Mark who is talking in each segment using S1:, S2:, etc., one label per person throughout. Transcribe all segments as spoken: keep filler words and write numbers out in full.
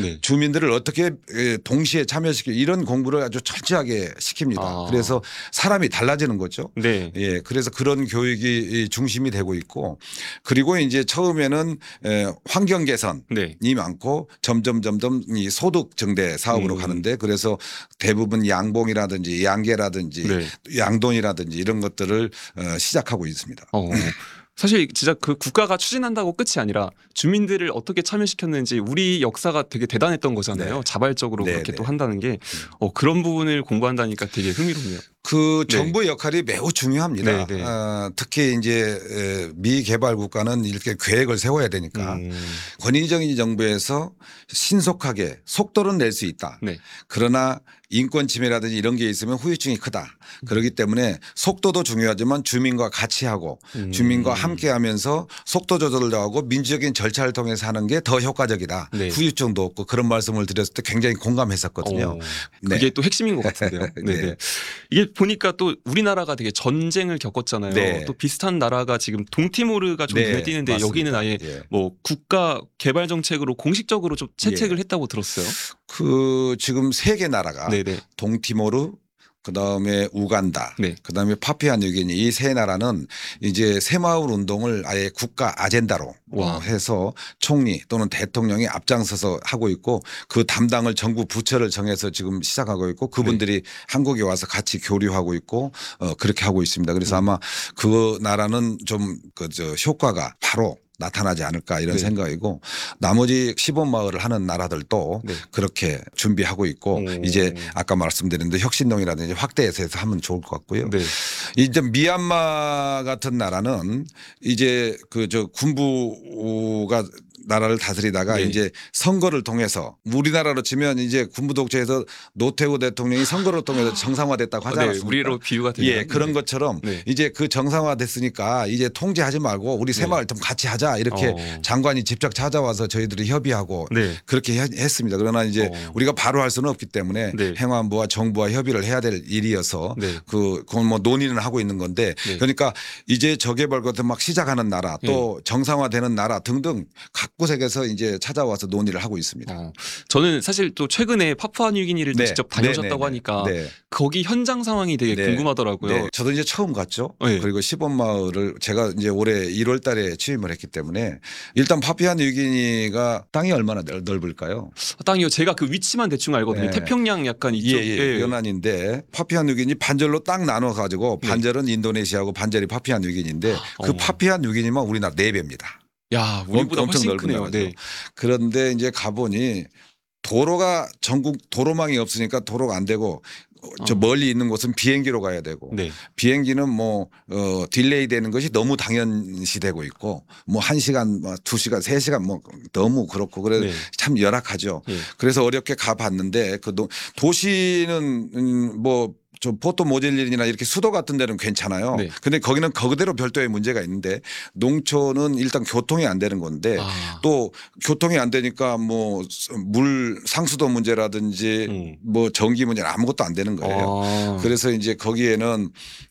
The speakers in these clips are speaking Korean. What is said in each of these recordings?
S1: 네.
S2: 주민들을 어떻게 동시에 참여시키고 이런 공부를 아주 철저하게 시킵니다.
S1: 아.
S2: 그래서 사람이 달라지는 거죠.
S1: 네.
S2: 예, 그래서 그런 교육이 중심이 되고 있고 그리고 이제 처음에는 환경 개선이
S1: 네.
S2: 많고 점점 점점 이 소득 증대 사업으로
S1: 음.
S2: 가는데 그래서 대부분 양봉이라든지 양계라든지
S1: 네.
S2: 양돈이라든지 이런 것들을 시작하고 있습니다.
S1: 어. 사실 진짜 그 국가가 추진한다고 끝이 아니라 주민들을 어떻게 참여시켰는지 우리 역사가 되게 대단했던 거잖아요.
S2: 네.
S1: 자발적으로
S2: 네,
S1: 그렇게
S2: 네.
S1: 또 한다는 게 어, 그런 부분을 공부한다니까 되게 흥미롭네요.
S2: 그
S1: 네.
S2: 정부의 역할이 매우 중요합니다.
S1: 네, 네.
S2: 어, 특히 이제 미개발 국가는 이렇게 계획을 세워야 되니까
S1: 음.
S2: 권위적인 정부에서 신속하게 속도는 낼 수 있다.
S1: 네.
S2: 그러나 인권 침해라든지 이런 게 있으면 후유증이 크다. 그렇기 때문에 속도도 중요하지만 주민과 같이 하고
S1: 음.
S2: 주민과 함께 하면서 속도 조절도 하고 민주적인 절차를 통해서 하는 게 더 효과적이다.
S1: 네.
S2: 후유증도 없고 그런 말씀을 드렸을 때 굉장히 공감했었거든요.
S1: 어,
S2: 네.
S1: 그게 또 핵심인 것 같은데요. 네.
S2: 네.
S1: 이게 보니까 또 우리나라가 되게 전쟁을 겪었잖아요.
S2: 네.
S1: 또 비슷한 나라가 지금 동티모르가 좀
S2: 네,
S1: 눈에 띄는데
S2: 맞습니다.
S1: 여기는 아예
S2: 예.
S1: 뭐 국가 개발 정책으로 공식적으로 좀 채택을
S2: 예.
S1: 했다고 들었어요.
S2: 그 지금 세 개 나라가
S1: 네네.
S2: 동티모르 그다음에 우간다,
S1: 네.
S2: 그다음에 파푸아뉴기니 이 세 나라는 이제 새마을 운동을 아예 국가 아젠다로
S1: 와.
S2: 해서 총리 또는 대통령이 앞장서서 하고 있고 그 담당을 정부 부처를 정해서 지금 시작하고 있고 그분들이 네. 한국에 와서 같이 교류하고 있고 어 그렇게 하고 있습니다. 그래서 음. 아마 그 나라는 좀 그 저 효과가 바로 나타나지 않을까 이런
S1: 네.
S2: 생각이고 나머지 시범 마을을 하는 나라들도
S1: 네.
S2: 그렇게 준비하고 있고
S1: 오.
S2: 이제 아까 말씀드린 대로 혁신동이라든지 확대해서 해서 하면 좋을 것 같고요.
S1: 네.
S2: 이제 미얀마 같은 나라는 이제 그 저 군부가 나라를 다스리다가
S1: 네.
S2: 이제 선거를 통해서 우리나라로 치면 이제 군부 독재에서 노태우 대통령이 선거를 통해서 정상화됐다고 하지
S1: 네,
S2: 않았습니까?
S1: 우리로 비유가 되면
S2: 예, 그런
S1: 네.
S2: 것처럼
S1: 네.
S2: 이제 그 정상화됐으니까 이제 통제하지 말고 우리 새마을 좀 같이 하자 이렇게
S1: 어.
S2: 장관이 직접 찾아와서 저희들이 협의하고
S1: 네.
S2: 그렇게 했습니다. 그러나 이제
S1: 어.
S2: 우리가 바로 할 수는 없기 때문에
S1: 네.
S2: 행안부와 정부와 협의를 해야 될 일이어서
S1: 네.
S2: 그 그건 뭐 논의는 하고 있는 건데
S1: 네.
S2: 그러니까 이제 저개발 같은 막 시작하는 나라 또
S1: 네.
S2: 정상화되는 나라 등등 각 곳에서 이제 찾아와서 논의를 하고 있습니다.
S1: 어. 저는 사실 또 최근에 파푸아뉴기니를
S2: 네.
S1: 직접 다녀오셨다고
S2: 네, 네, 네.
S1: 하니까
S2: 네.
S1: 거기 현장 상황이 되게
S2: 네.
S1: 궁금하더라고요.
S2: 네. 저도 이제 처음 갔죠.
S1: 네.
S2: 그리고 시범마을을 제가 이제 올해 일월 달에 취임을 했기 때문에 일단 파푸아뉴기니가 땅이 얼마나 넓- 넓을까요?
S1: 땅이요. 제가 그 위치만 대충 알거든요.
S2: 네.
S1: 태평양 약간 이쪽.
S2: 예, 예. 연안인데 파푸아뉴기니 반절로 딱 나눠 가지고
S1: 네.
S2: 반절은 인도네시아고 반절이 파푸아뉴기니인데 그
S1: 어. 파푸아뉴기니만
S2: 파푸아뉴기니만 우리나라 네 배입니다.
S1: 야, 우리보다
S2: 엄청
S1: 훨씬
S2: 넓은
S1: 크네요.
S2: 나라죠.
S1: 네.
S2: 그런데 이제 가보니 도로가 전국 도로망이 없으니까 도로가 안 되고 저
S1: 어.
S2: 멀리 있는 곳은 비행기로 가야 되고
S1: 네.
S2: 비행기는 뭐 어, 딜레이 되는 것이 너무 당연시되고 있고 뭐 한 시간, 뭐 두 시간, 세 시간 뭐 너무 그렇고 그래서
S1: 네.
S2: 참 열악하죠.
S1: 예.
S2: 그래서 어렵게 가봤는데 그 도, 도시는 음, 뭐 좀 포토 모델린이나 이렇게 수도 같은 데는 괜찮아요.
S1: 네.
S2: 근데 거기는 거기대로 별도의 문제가 있는데 농촌은 일단 교통이 안 되는 건데
S1: 아.
S2: 또 교통이 안 되니까 뭐 물 상수도 문제라든지
S1: 음.
S2: 뭐 전기 문제는 아무것도 안 되는 거예요.
S1: 아.
S2: 그래서 이제 거기에는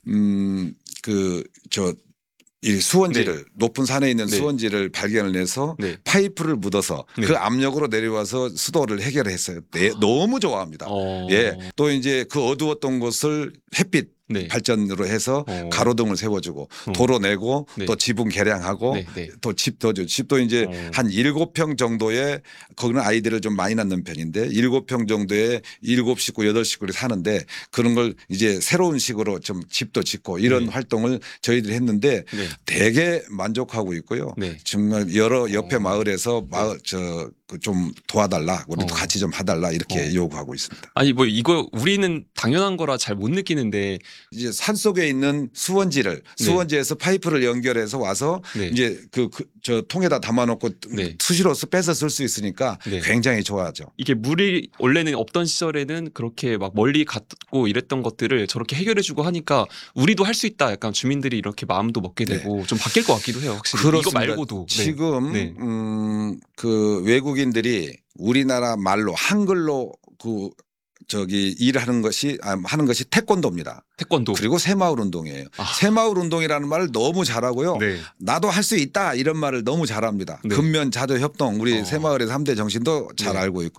S2: 음 그 저 이 수원지를
S1: 네.
S2: 높은 산에 있는
S1: 네.
S2: 수원지를 발견을 해서
S1: 네.
S2: 파이프를 묻어서
S1: 네.
S2: 그 압력으로 내려와서 수도를 해결했어요. 네, 너무 좋아합니다.
S1: 어.
S2: 예, 또 이제 그 어두웠던 곳을 햇빛
S1: 네.
S2: 발전으로 해서
S1: 어.
S2: 가로등을 세워주고
S1: 어.
S2: 도로 내고
S1: 네.
S2: 또 지붕 개량하고
S1: 네, 네.
S2: 또 집도 줘. 집도 이제
S1: 어.
S2: 한 일곱 평 정도의 거기는 아이들을 좀 많이 낳는 편인데 일곱 평 정도의 일곱 식구 여덟 식구를 사는데 그런 걸 이제 새로운 식으로 좀 집도 짓고 이런
S1: 네.
S2: 활동을 저희들이 했는데
S1: 네.
S2: 되게 만족하고 있고요.
S1: 네.
S2: 정말 여러 옆에
S1: 어.
S2: 마을에서 마을 저 좀 도와달라 우리도
S1: 어.
S2: 같이 좀 하달라 이렇게
S1: 어.
S2: 요구하고 있습니다.
S1: 아니 뭐 이거 우리는 당연한 거라 잘 못 느끼는데
S2: 이제 산 속에 있는 수원지를
S1: 네.
S2: 수원지에서 파이프를 연결해서 와서
S1: 네.
S2: 이제 그 저 통에다 담아놓고
S1: 네.
S2: 수시로서 빼서 쓸 수 있으니까
S1: 네.
S2: 굉장히 좋아하죠.
S1: 이게 물이 원래는 없던 시절에는 그렇게 막 멀리 갔고 이랬던 것들을 저렇게 해결해주고 하니까 우리도 할 수 있다. 약간 주민들이 이렇게 마음도 먹게
S2: 네.
S1: 되고 좀 바뀔 것 같기도 해요. 확실히
S2: 그렇습니다.
S1: 이거 말고도 네.
S2: 지금
S1: 네.
S2: 음, 그 외국인들이 우리나라 말로 한글로 그 저기 일하는 것이 아, 하는 것이 태권도입니다.
S1: 태권도.
S2: 그리고 새마을 운동이에요.
S1: 아.
S2: 새마을 운동이라는 말을 너무 잘하고요.
S1: 네.
S2: 나도 할 수 있다 이런 말을 너무 잘합니다.
S1: 네.
S2: 근면 자조 협동 우리
S1: 어.
S2: 새마을의 삼 대 정신도 잘
S1: 네.
S2: 알고 있고.